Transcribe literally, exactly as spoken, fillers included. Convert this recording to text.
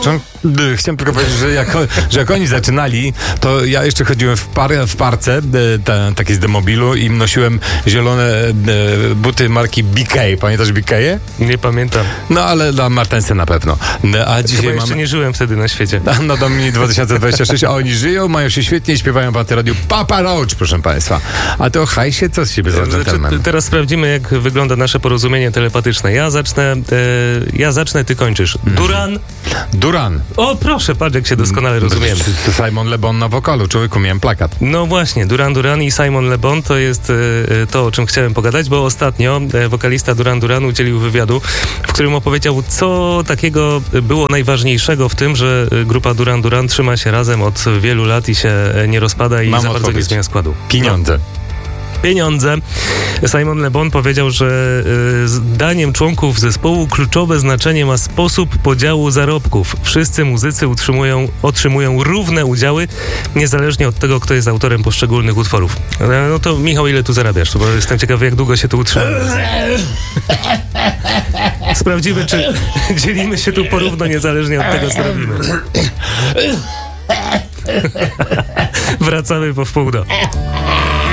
przepraszam. Chciałem tylko powiedzieć, że jak, że jak oni zaczynali, to ja jeszcze chodziłem w, par, w parce ta, takiej z demobilu i nosiłem zielone e, buty marki B K. Pamiętasz B K-je? Nie pamiętam. No ale dla Martensa na pewno. A dzisiaj Chyba mam... jeszcze nie żyłem wtedy na świecie. No do mnie dwa tysiące dwudziesty szósty, a oni żyją, mają się świetnie i śpiewają po radiu Papa Roach, proszę państwa. A to hajsie, co z siebie za dżentelmen? Znaczy, teraz sprawdzimy, jak wygląda nasze porozumienie telepatyczne. Ja zacznę, e, ja zacznę, ty kończysz. Duran. Duran. O, proszę, patrz, jak się doskonale rozumiemy. Simon Le Bon na wokalu, człowieku, miałem plakat. No właśnie, Duran Duran i Simon Le Bon to jest e, to, o czym chciałem pogadać, bo ostatnio e, wokalista Duran Duran udzielił wywiadu, w którym opowiedział, co takiego było najważniejszego w tym, że grupa Duran Duran trzyma się razem od wielu lat i się nie rozpada i Mam za bardzo odpowiedź. nie zmienia składu. Pieniądze. Pieniądze. Simon Le Bon powiedział, że y, zdaniem członków zespołu kluczowe znaczenie ma sposób podziału zarobków. Wszyscy muzycy utrzymują, otrzymują równe udziały, niezależnie od tego, kto jest autorem poszczególnych utworów. No to Michał, ile tu zarabiasz? Bo jestem ciekawy, jak długo się tu utrzymamy. Sprawdzimy, czy dzielimy się tu porówno, niezależnie od tego, co robimy. Wracamy po wpół do...